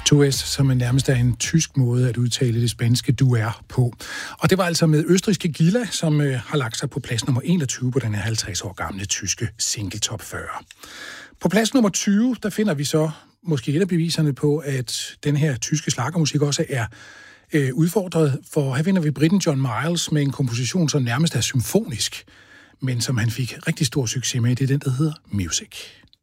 2S, som nærmest er en tysk måde at udtale det spanske du er på. Og det var altså med østrigske Gila, som har lagt sig på plads nummer 21 på den her 50 år gamle tyske single top 40. På plads nummer 20, der finder vi så måske et af beviserne på, at den her tyske schlagermusik også er udfordret, for her finder vi briten John Miles med en komposition, som nærmest er symfonisk, men som han fik rigtig stor succes med. Det er den, der hedder Music.